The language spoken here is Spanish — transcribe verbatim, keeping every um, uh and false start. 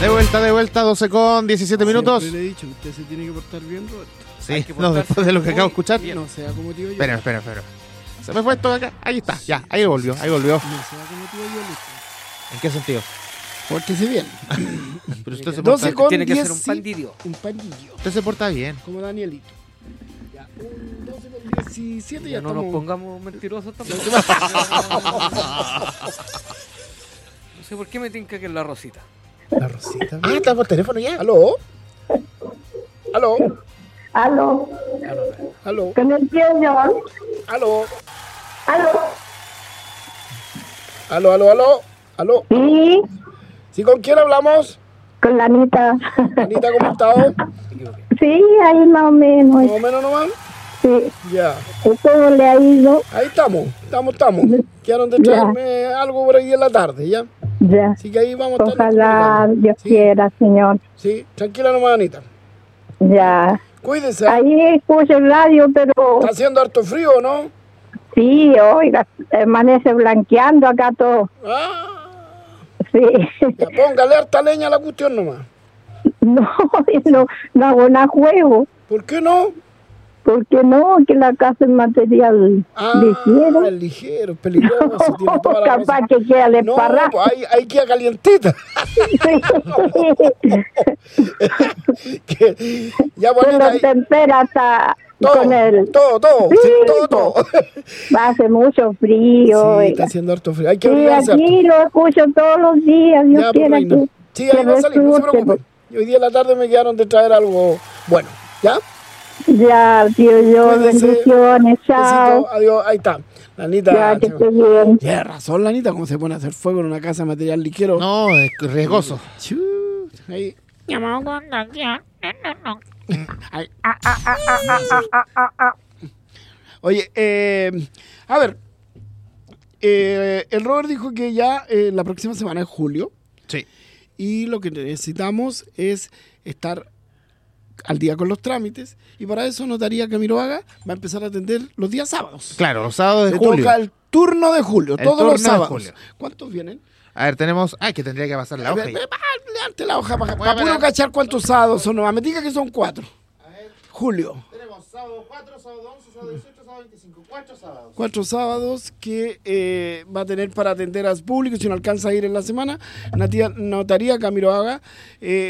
De vuelta, de vuelta, doce con diecisiete minutos. Siempre le he dicho, usted se tiene que portar bien, Roberto. Sí, no, después de lo que acabo de escuchar. No sea como tío yo. Espera, espera, espera. Se me fue esto de acá. Ahí está, ya, ahí volvió, ahí volvió. No sea como tío yo, listo. ¿En qué sentido? Pórtese bien. Pero usted se doce porta, con Tiene que diez, ser un sí, pandillo. Un pandillo. usted se porta bien. Como Danielito. Ya, un doce con diecisiete ya, Ya no estamos. nos pongamos mentirosos tampoco. No sé por qué me tinca que es la Rosita. La Rosita. Ah, está por teléfono ya. ¿Aló? ¿Aló? Aló, ¿Aló? con el tío John. ¿Aló? Aló, ¿Aló, aló, aló? ¿Aló? sí, ¿Sí, con quién hablamos? con la Anita. Anita, ¿cómo has estado? Sí, ahí más o menos. ¿Más o menos nomás? Sí, Ya. y todo le ha ido. Ahí estamos, estamos, estamos. Quedaron de Ya. traerme algo por ahí en la tarde, ¿ya? Ya, Así que ahí vamos a estar. ojalá comunicando. Dios Sí, quiera, Señor. sí, tranquila nomás, Anita. Ya, Cuídese. ahí escucho el radio, pero Está haciendo harto frío, ¿no? sí, oiga, amanece blanqueando acá todo. Ah, Sí, ya, póngale harta leña a la cuestión nomás. no, no, no hago nada juego. ¿Por qué no? Porque no, que la casa es material Ah, ligero. es ligero, es peligroso. Tiene toda la Capaz razón. que queda de No, parra. pues ahí, ahí queda calientita. Que- ya, Se bonita, lo ahí- tempera hasta todo, con el... todo, todo, Sí, sí, todo, todo. Hace mucho frío. Sí, oiga. está haciendo harto frío. Hay que Sí, abrigarse harto. aquí lo escucho todos los días. Dios Ya, pues, quiera reina. que, Sí, que ahí va a salir, no se resulte, preocupe. Y hoy día en la tarde me quedaron de traer algo bueno. ¿Ya? pues. Ya, tío, yo, Cuídese. bendiciones, chao. Besito, adiós. Ahí está. La Anita. Ya, que estés bien. Tiene razón, la Anita, cómo se pone a hacer fuego en una casa de material ligero. No, es riesgoso. Chu, ahí. Ay. Oye, eh, a ver. eh, el Robert dijo que ya eh, la próxima semana es julio. Sí. Y lo que necesitamos es estar al día con los trámites. Y para eso notaría que Miroaga va a empezar a atender los días sábados. Claro, los sábados de Le julio. toca el turno de julio, El todos turno los de sábados. julio. ¿Cuántos vienen? A ver, tenemos... Ay, que tendría que pasar la A hoja. ver, ya. ve, va, levante la hoja para, Voy para a puro ver. cachar cuántos sábados son. No, me diga que son cuatro. Julio. Tenemos sábado cuatro, sábado once, sábado dieciocho, sábado veinticinco. Cuatro sábados. Cuatro sábados que eh, va a tener para atender al público. Si no alcanza a ir en la semana, Natia- notaría que Miroaga eh,